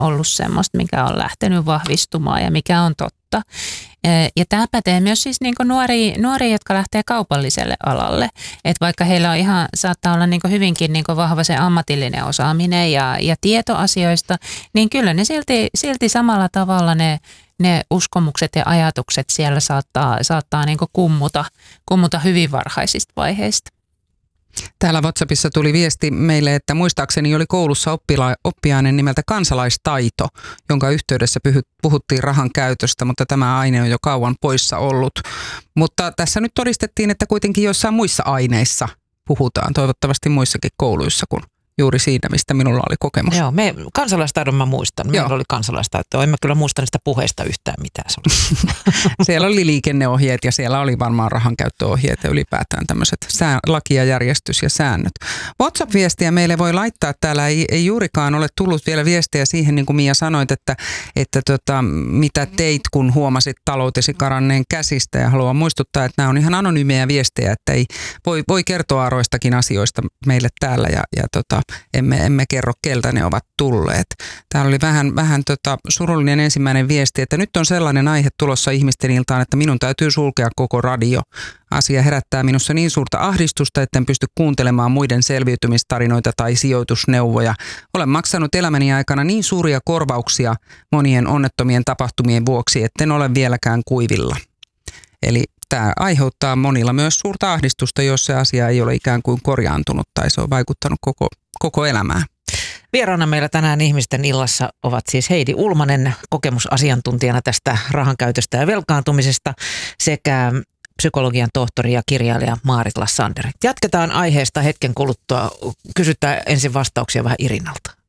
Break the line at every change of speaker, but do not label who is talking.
ollut semmoista, mikä on lähtenyt vahvistumaan ja mikä on totta. Ja tämä pätee myös siis niin kuin nuoria, jotka lähtee kaupalliselle alalle. Että vaikka heillä on saattaa olla niin kuin hyvinkin niin kuin vahva se ammatillinen osaaminen ja tieto asioista, niin kyllä ne silti samalla tavalla ne uskomukset ja ajatukset siellä saattaa niin kuin kummuta hyvin varhaisista vaiheista.
Täällä WhatsAppissa tuli viesti meille, että muistaakseni oli koulussa oppiaine nimeltä kansalaistaito, jonka yhteydessä puhuttiin rahan käytöstä, mutta tämä aine on jo kauan poissa ollut. Mutta tässä nyt todistettiin, että kuitenkin joissain muissa aineissa puhutaan, toivottavasti muissakin kouluissa kuin juuri siinä, mistä minulla oli kokemus.
Joo, kansalaistaidon mä muistan. Meillä oli kansalaistaitoa. En mä kyllä muista niistä puheista yhtään mitään.
Siellä oli liikenneohjeet ja siellä oli varmaan rahankäyttöohjeet ja ylipäätään tämmöiset laki ja järjestys ja säännöt. WhatsApp-viestiä meille voi laittaa. Täällä ei juurikaan ole tullut vielä viestiä siihen, niin kuin Mia sanoit, että mitä teit, kun huomasit taloutesi karanneen käsistä. Ja haluan muistuttaa, että nämä on ihan anonyymejä viestejä, että voi kertoa aroistakin asioista meille täällä ja emme kerro, keltä ne ovat tulleet. Täällä oli vähän surullinen ensimmäinen viesti, että nyt on sellainen aihe tulossa ihmisten iltaan, että minun täytyy sulkea koko radio. Asia herättää minussa niin suurta ahdistusta, etten pysty kuuntelemaan muiden selviytymistarinoita tai sijoitusneuvoja. Olen maksanut elämäni aikana niin suuria korvauksia monien onnettomien tapahtumien vuoksi, etten ole vieläkään kuivilla. Eli tämä aiheuttaa monilla myös suurta ahdistusta, jos se asia ei ole ikään kuin korjaantunut tai se on vaikuttanut koko elämään.
Vieraana meillä tänään Ihmisten illassa ovat siis Heidi Ulmanen, kokemusasiantuntijana tästä rahankäytöstä ja velkaantumisesta, sekä psykologian tohtori ja kirjailija Maarit Lassander. Jatketaan aiheesta hetken kuluttua. Kysytään ensin vastauksia vähän Irinalta.